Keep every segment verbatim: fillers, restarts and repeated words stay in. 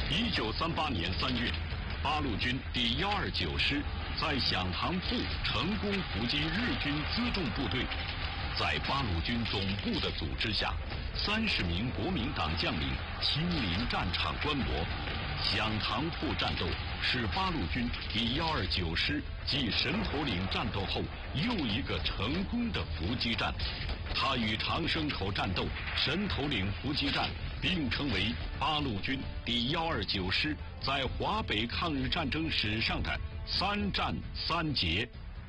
一九三八年三月，八路军第一二九师在响堂铺成功伏击日军辎重部队。在八路军总部的组织下，三十名国民党将领亲临战场观摩。响堂铺战斗是八路军第一二九师继神头岭战斗后又一个成功的伏击战。它与长生口战斗、神头岭伏击战并称为八路军第一二九师在华北抗日战争史上的三战三捷。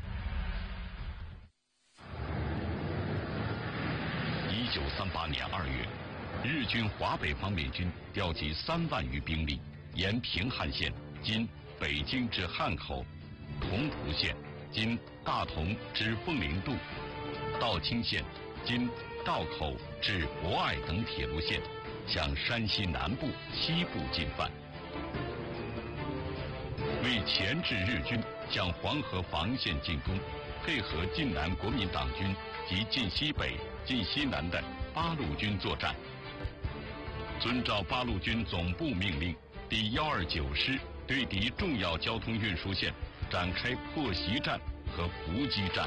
一九三八年二月，日军华北方面军调集三万余兵力，沿平汉线（今北京至汉口）、同蒲线（今大同至凤陵渡）、道清线（今道口至博爱等铁路线）向山西南部、西部进犯。为钳制日军向黄河防线进攻，配合晋南国民党军及晋西北、晋西南的八路军作战。遵照八路军总部命令，第一二九师对敌重要交通运输线展开破袭战和伏击战。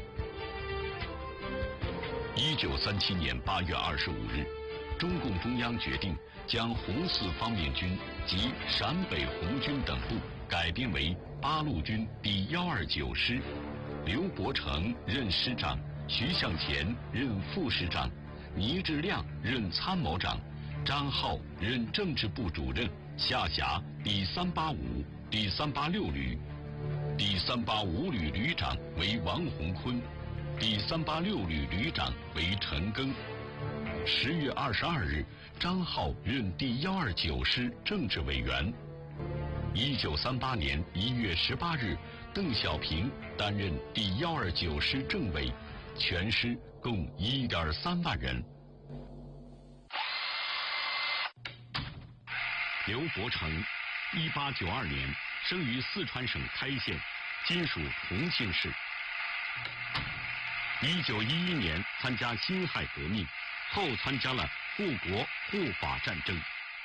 一九三七年八月二十五日，中共中央决定将红四方面军及陕北红军等部改编为八路军第一二九师，刘伯承任师长，徐向前任副师长，倪志亮任参谋长，张浩任政治部主任，下辖第三八五、第三八六旅。第三八五旅旅长为王洪坤，第三八六旅旅长为陈赓。十月二十二日，张浩任第一二九师政治委员。一九三八年一月十八日，邓小平担任第一二九师政委，全师共一点三万人。刘伯承，一八九二年生于四川省开县，今属重庆市。一九一一年参加辛亥革命，后参加了护国护法战争。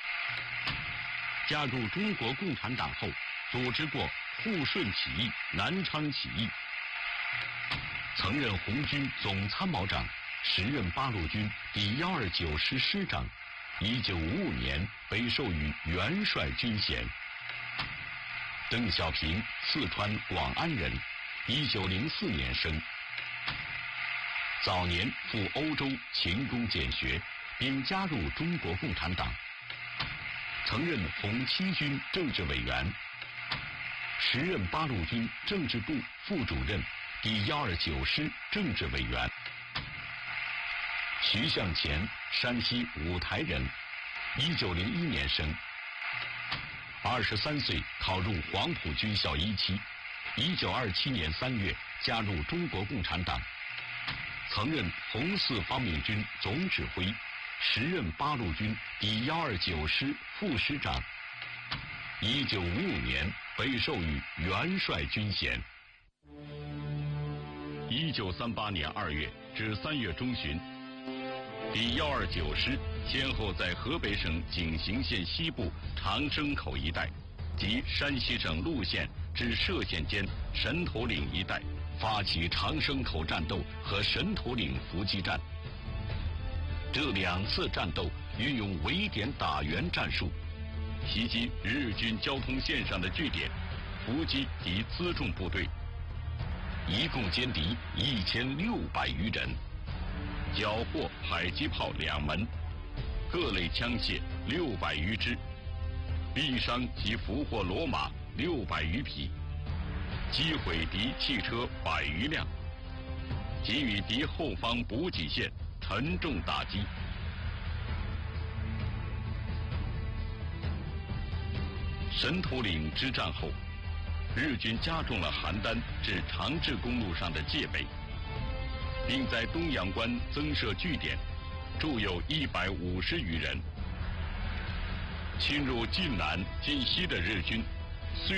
加入中国共产党后，组织过沪顺起义、南昌起义，曾任红军总参谋长，时任八路军第一二九师师长。一九五五年被授予元帅军衔。邓小平，四川广安人，一九零四年生。早年赴欧洲勤工俭学，并加入中国共产党，曾任红七军政治委员，时任八路军政治部副主任，第一二九师政治委员。徐向前，山西五台人，一九零一年生。二十三岁考入黄埔军校一期，一九二七年三月加入中国共产党，曾任红四方面军总指挥，时任八路军第一二九师副师长。一九五五年被授予元帅军衔。一九三八年二月至三月中旬，第一二九师先后在河北省井陉县西部长生口一带及山西省陆县至歙县间神头岭一带发起长生口战斗和神头岭伏击战。这两次战斗运用围点打援战术，袭击日军交通线上的据点，伏击敌辎重部队，一共歼敌一千六百余人，缴获迫击炮两门，各类枪械六百余支，毙伤及俘获骡马六百余匹，击毁敌汽车百余辆，给予敌后方补给线沉重打击。神头岭之战后，日军加重了邯郸至长治公路上的戒备，并在东阳关增设据点，驻有一百五十余人。侵入晋南、晋西的日军